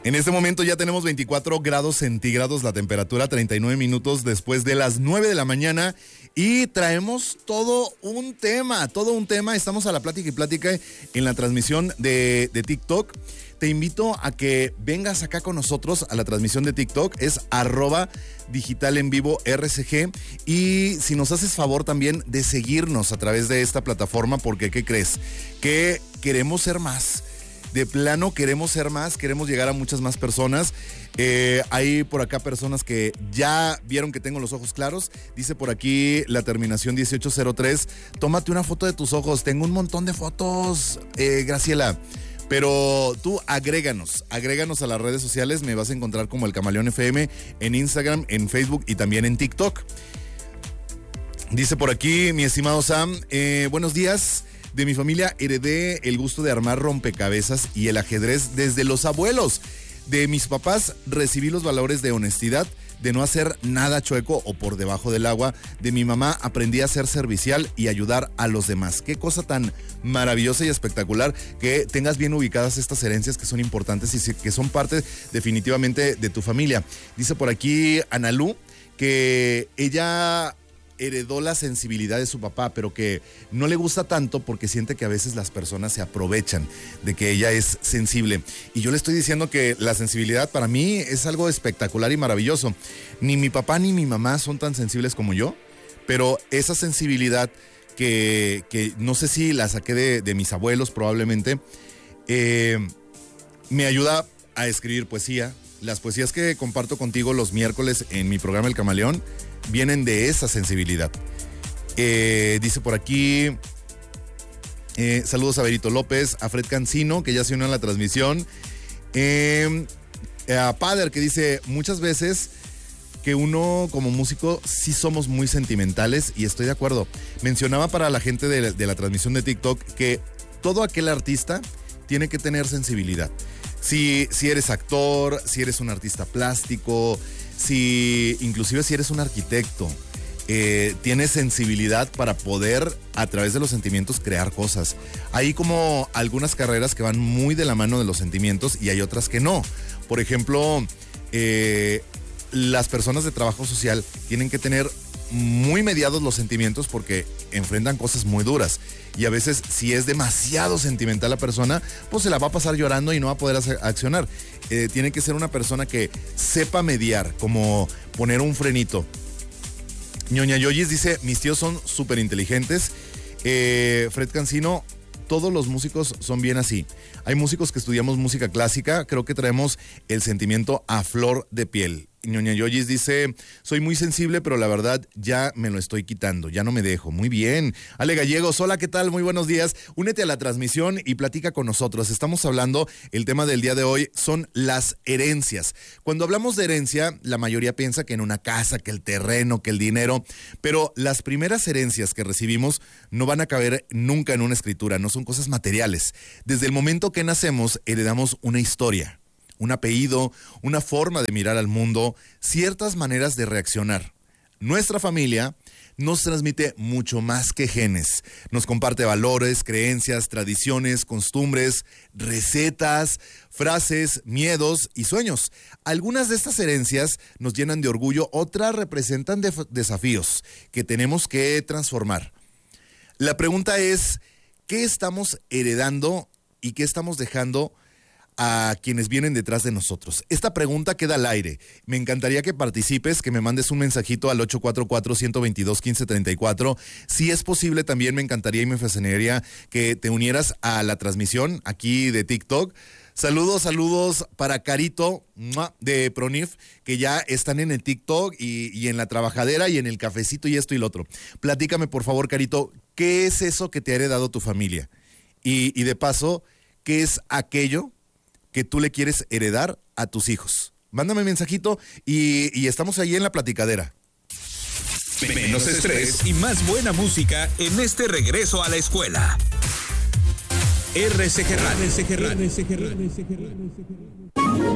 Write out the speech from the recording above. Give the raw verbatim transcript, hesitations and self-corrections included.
En este momento ya tenemos veinticuatro grados centígrados, la temperatura treinta y nueve minutos después de las nueve de la mañana y traemos todo un tema, todo un tema. Estamos a la plática y plática en la transmisión de, de TikTok. Te invito a que vengas acá con nosotros a la transmisión de TikTok, es arroba digital en vivo R C G, y si nos haces favor también de seguirnos a través de esta plataforma, porque ¿qué crees? Que queremos ser más. De plano queremos ser más, queremos llegar a muchas más personas. Eh, hay por acá personas que ya vieron que tengo los ojos claros. Dice por aquí la terminación dieciocho cero tres, tómate una foto de tus ojos. Tengo un montón de fotos, eh, Graciela. Pero tú agréganos, agréganos a las redes sociales. Me vas a encontrar como El Camaleón F M en Instagram, en Facebook y también en TikTok. Dice por aquí mi estimado Sam, eh, buenos días. De mi familia heredé el gusto de armar rompecabezas y el ajedrez desde los abuelos. De mis papás recibí los valores de honestidad, de no hacer nada chueco o por debajo del agua. De mi mamá aprendí a ser servicial y ayudar a los demás. Qué cosa tan maravillosa y espectacular que tengas bien ubicadas estas herencias que son importantes y que son parte definitivamente de tu familia. Dice por aquí Analú que ella heredó la sensibilidad de su papá, pero que no le gusta tanto porque siente que a veces las personas se aprovechan de que ella es sensible. Y yo le estoy diciendo que la sensibilidad para mí es algo espectacular y maravilloso. Ni mi papá ni mi mamá son tan sensibles como yo, pero esa sensibilidad que, que no sé si la saqué de, de mis abuelos probablemente, eh, me ayuda a escribir poesía. Las poesías que comparto contigo los miércoles en mi programa El Camaleón vienen de esa sensibilidad. Eh, dice por aquí, eh, saludos a Berito López, a Fred Cancino, que ya se unió a la transmisión. Eh, a Pader, que dice, muchas veces que uno como músico sí somos muy sentimentales, y estoy de acuerdo. Mencionaba para la gente de, de la transmisión de TikTok que todo aquel artista tiene que tener sensibilidad. Si, si eres actor, si eres un artista plástico, si inclusive si eres un arquitecto, eh, tienes sensibilidad para poder a través de los sentimientos crear cosas. Hay como algunas carreras que van muy de la mano de los sentimientos y hay otras que no. Por ejemplo, eh, las personas de trabajo social tienen que tener muy mediados los sentimientos porque enfrentan cosas muy duras. Y a veces, si es demasiado sentimental la persona, pues se la va a pasar llorando y no va a poder hacer, accionar. Eh, tiene que ser una persona que sepa mediar, como poner un frenito. Ñoña Yoyis dice, mis tíos son súper inteligentes. Eh, Fred Cancino, todos los músicos son bien así. Hay músicos que estudiamos música clásica, creo que traemos el sentimiento a flor de piel. Ñoña Yoyis dice, soy muy sensible, pero la verdad ya me lo estoy quitando, ya no me dejo. Muy bien. Ale Gallegos, hola, ¿qué tal? Muy buenos días. Únete a la transmisión y platica con nosotros. Estamos hablando, el tema del día de hoy son las herencias. Cuando hablamos de herencia, la mayoría piensa que en una casa, que el terreno, que el dinero, pero las primeras herencias que recibimos no van a caber nunca en una escritura, no son cosas materiales. Desde el momento que nacemos, heredamos una historia, un apellido, una forma de mirar al mundo, ciertas maneras de reaccionar. Nuestra familia nos transmite mucho más que genes. Nos comparte valores, creencias, tradiciones, costumbres, recetas, frases, miedos y sueños. Algunas de estas herencias nos llenan de orgullo, otras representan def- desafíos que tenemos que transformar. La pregunta es, ¿qué estamos heredando y qué estamos dejando a quienes vienen detrás de nosotros? Esta pregunta queda al aire. Me encantaría que participes, que me mandes un mensajito al ocho cuatro cuatro, uno dos dos, uno cinco tres cuatro. Si es posible, también me encantaría y me fascinaría que te unieras a la transmisión aquí de TikTok. Saludos, saludos para Carito de Pronif, que ya están en el TikTok y, y en la trabajadera y en el cafecito y esto y lo otro. Platícame, por favor, Carito, ¿qué es eso que te ha heredado tu familia? Y, y de paso, ¿qué es aquello que tú le quieres heredar a tus hijos? Mándame un mensajito y, y estamos ahí en la platicadera. Menos estrés y más buena música en este regreso a la escuela. R C G Radio.